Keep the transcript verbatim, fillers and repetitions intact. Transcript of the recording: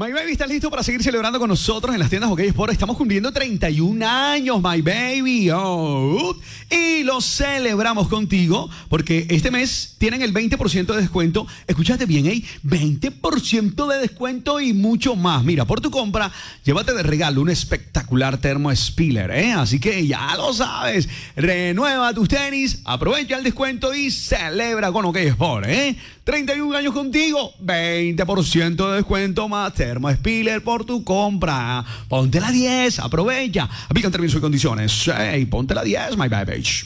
My Baby, ¿estás listo para seguir celebrando con nosotros en las tiendas OK Sport? Estamos cumpliendo treinta y un años, My Baby. Oh. Y lo celebramos contigo porque este mes tienen el veinte por ciento de descuento. Escúchate bien, ¿eh? veinte por ciento de descuento y mucho más. Mira, por tu compra, llévate de regalo un espectacular termo Spiller, ¿eh? Así que ya lo sabes. Renueva tus tenis, aprovecha el descuento y celebra con OK Sport, ¿eh? treinta y un años contigo, veinte por ciento de descuento más termo Spiller por tu compra. Ponte la diez, aprovecha. Aplican términos y condiciones. Hey, ponte la diez, my baby.